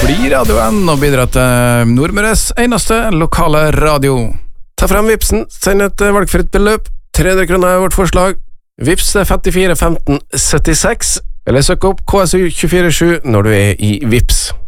bli radioen og bidra til Nordmøres eneste lokale radio. Ta frem Vipsen, send et valgfritt beløp. 300 kroner vårt forslag. Vips 54 15 76, eller søk opp KSU 247 når du i Vips.